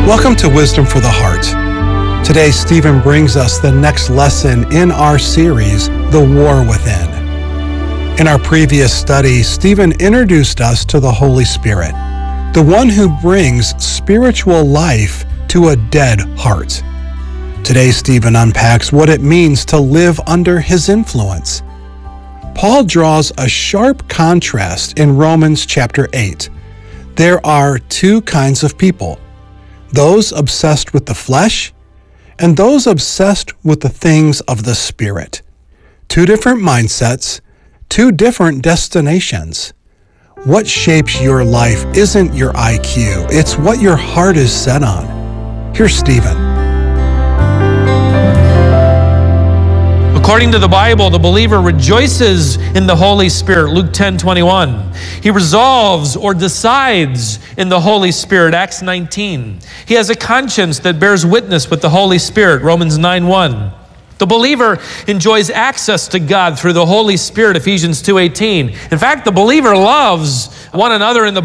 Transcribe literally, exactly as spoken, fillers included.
Welcome to Wisdom for the Heart. Today, Stephen brings us the next lesson in our series, The War Within. In our previous study, Stephen introduced us to the Holy Spirit, the one who brings spiritual life to a dead heart. Today, Stephen unpacks what it means to live under his influence. Paul draws a sharp contrast in Romans chapter eight. There are two kinds of people, those obsessed with the flesh and those obsessed with the things of the Spirit. Two different mindsets, two different destinations. What shapes your life isn't your I Q, it's what your heart is set on. Here's Stephen. According to the Bible, the believer rejoices in the Holy Spirit, Luke ten twenty-one. He resolves or decides in the Holy Spirit, Acts nineteen. He has a conscience that bears witness with the Holy Spirit, Romans nine one. The believer enjoys access to God through the Holy Spirit, Ephesians two eighteen. In fact, the believer loves one another in the